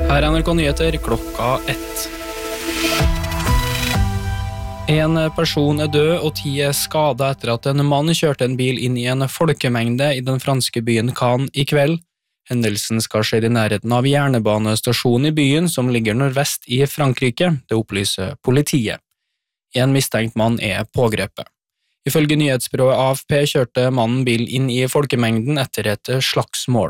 Her NRK Nyheter klokka 1. En person død og 10 skadet etter at en mann kjørte en bil inn i en folkemengde i den franske byen Cannes i kveld. Hendelsen skal skje i nærheten av jernbanestasjonen i byen som ligger nordvest i Frankrike, det opplyser politiet. En mistenkt mann pågrepet. Ifølge nyhetsbyrået AFP kjørte mannen bil inn i folkemengden etter et slagsmål.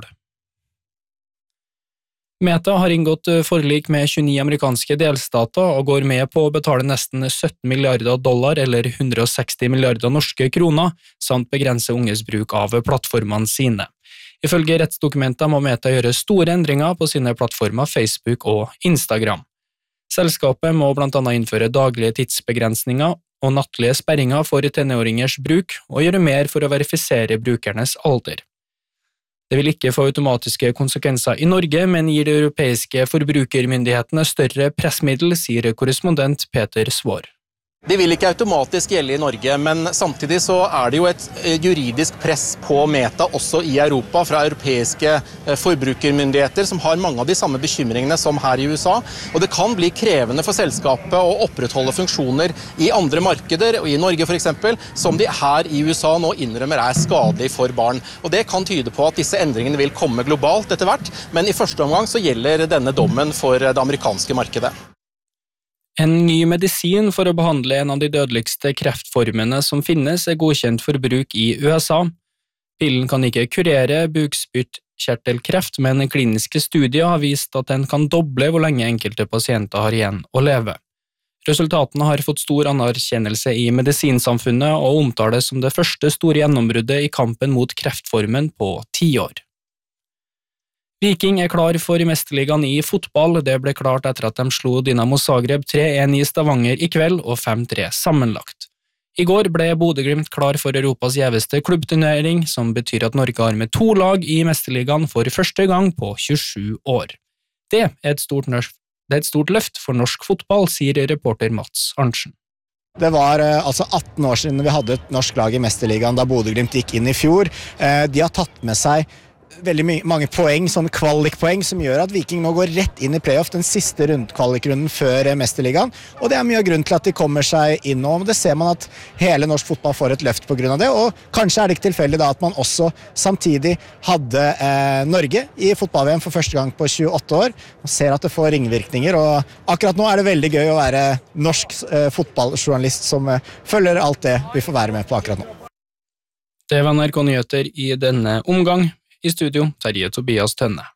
Meta har inngått forlik med 29 amerikanske delstater og går med på å betale nesten 17 milliarder dollar eller 160 milliarder norske kroner, samt begrense unges bruk av plattformene sine. Ifølge rettsdokumenter må Meta gjøre store endringer på sine plattformer Facebook og Instagram. Selskapet må blant annet innføre daglige tidsbegrensninger og nattlige sperringer for tenåringers bruk og gjøre mer for å verifisere brukernes alder. Det vil ikke få automatiske konsekvenser i Norge, men gir de europeiske forbrukermyndighetene større pressmiddel, sier korrespondent Peter Svår. Det vil ikke automatisk gjelde i Norge, men samtidig så det jo et juridisk press på Meta også i Europa fra europeiske forbrukermyndigheter som har mange av de samme bekymringene som her i USA. Og det kan bli krevende for selskapet å opprettholde funksjoner i andre markeder, og i Norge for eksempel, som de her i USA nå innrømmer skadelig for barn. Og det kan tyde på at disse endringene vil komme globalt etter hvert, men i første omgang så gjelder denne dommen for det amerikanske markedet. En ny medisin for å behandle en av de dødeligste kreftformene som finnes godkjent for bruk i USA. Pillen kan ikke kurere bukspyttkjertelkreft, men kliniske studier har vist at den kan doble hvor lenge enkelte pasienter har igjen å leve. Resultatene har fått stor anerkjennelse i medisinsamfunnet og omtales som det første store gjennombruddet i kampen mot kreftformen på 10 år. Viking klar for mesterligaen i fotball. Det ble klart etter at de slo Dinamo Zagreb 3-1 i Stavanger i kveld og 5-3 sammenlagt. I går ble Bodø/Glimt klar for Europas gjeveste klubbturnering, som betyr at Norge har med 2 lag i mesterligaen for første gang på 27 år. Det et stort løft for norsk fotball, sier reporter Mats Arntzen. Det var 18 år siden vi hadde et norsk lag i mesterligaen da Bodø/Glimt gikk inn i fjor. De har tatt med seg veldig mange poeng, sånne kvalikpoeng, som gjør at Viking nå går rett inn i playoff, den siste kvalikrunden før mesterligaen, og det mye av grunnen til at de kommer seg inn nå. Det ser man at hele norsk fotball får et løft på grunn av det, og kanskje det ikke tilfeldig da at man også samtidig hadde Norge i fotball-VM for første gang på 28 år. Man ser at det får ringvirkninger, og akkurat nå det veldig gøy å være norsk fotballjournalist som følger alt det vi får være med på akkurat nå. Det var NRK Nyheter i denne omgang. I studio, Terje Tobias Tønne.